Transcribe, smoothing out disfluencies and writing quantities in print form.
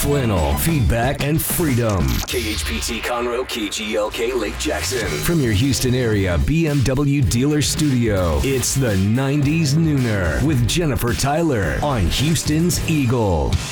flannel, feedback, and freedom. KHPT Conroe, KGLK Lake Jackson. From your Houston area BMW dealer studio, it's the 90s Nooner with Jennifer Tyler on Houston's Eagle.